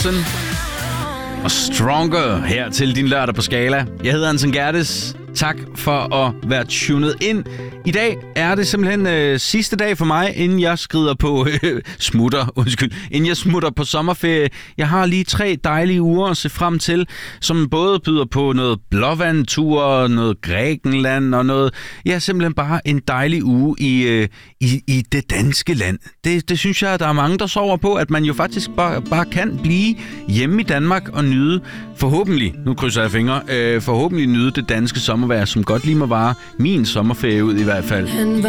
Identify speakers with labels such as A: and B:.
A: og Stronger her til din lørdag på Skala. Jeg hedder Anton Gerdes. Tak for at være tunet ind. I dag er det simpelthen sidste dag for mig, inden jeg skrider på inden jeg smutter på sommerferie. Jeg har lige 3 dejlige uger at se frem til, som både byder på noget Blåvandtur, noget Grækenland og noget. Ja, simpelthen bare en dejlig uge i det danske land. Det synes jeg, der er mange, der sover på, at man jo faktisk bare kan blive hjemme i Danmark og nyde, forhåbentlig, nu krydser jeg fingre, forhåbentlig nyde det danske sommervejr, som godt lige må vare min sommerferie ud i hvert fald.